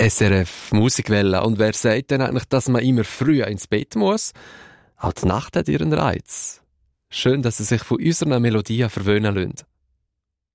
SRF Musikwelle. Und wer sagt denn eigentlich, dass man immer früher ins Bett muss? Auch die Nacht hat ihren Reiz. Schön, dass Sie sich von unserer Melodie verwöhnen lassen.